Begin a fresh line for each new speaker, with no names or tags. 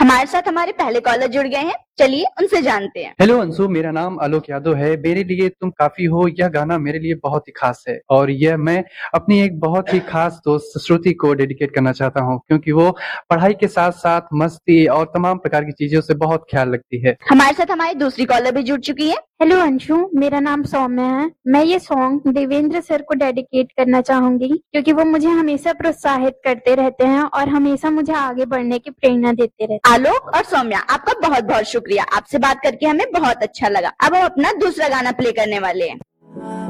हमारे साथ हमारे पहले कॉलर जुड़ गए हैं, चलिए उनसे जानते हैं।
हेलो अंशु, मेरा नाम आलोक यादव है। मेरे लिए तुम काफी हो यह गाना मेरे लिए बहुत ही खास है और यह मैं अपनी एक बहुत ही खास दोस्त श्रुति को डेडिकेट करना चाहता हूँ, क्योंकि वो पढ़ाई के साथ साथ मस्ती और तमाम प्रकार की चीजों से बहुत ख्याल रखती है।
हमारे साथ हमारी दूसरी कॉलर भी जुड़ चुकी है।
हेलो अंशु, मेरा नाम सौम्य है। मैं ये सॉन्ग देवेंद्र सर को डेडिकेट करना चाहूंगी, क्योंकि वो मुझे हमेशा प्रोत्साहित करते रहते हैं और हमेशा मुझे आगे बढ़ने की प्रेरणा देते रहते हैं।
आलोक और सौम्या, आपका बहुत बहुत शुक्रिया। आपसे बात करके हमें बहुत अच्छा लगा। अब हम अपना दूसरा गाना प्ले करने वाले हैं।